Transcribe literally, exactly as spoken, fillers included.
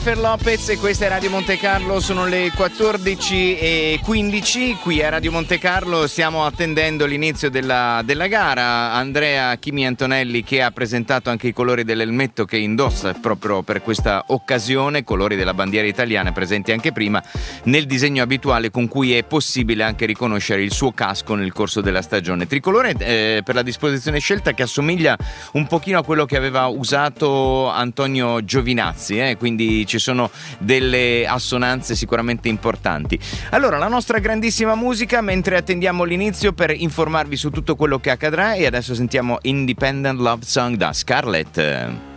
Jennifer Lopez e questa è Radio Monte Carlo, sono le quattordici e quindici, qui a Radio Monte Carlo stiamo attendendo l'inizio della, della gara. Andrea Chimi Antonelli, che ha presentato anche i colori dell'elmetto che indossa proprio per questa occasione, colori della bandiera italiana presenti anche prima nel disegno abituale con cui è possibile anche riconoscere il suo casco nel corso della stagione. Tricolore eh, per la disposizione scelta che assomiglia un pochino a quello che aveva usato Antonio Giovinazzi, eh? Quindi ci sono delle assonanze sicuramente importanti. Allora, la nostra grandissima musica mentre attendiamo l'inizio per informarvi su tutto quello che accadrà, e adesso sentiamo Independent Love Song da Scarlett.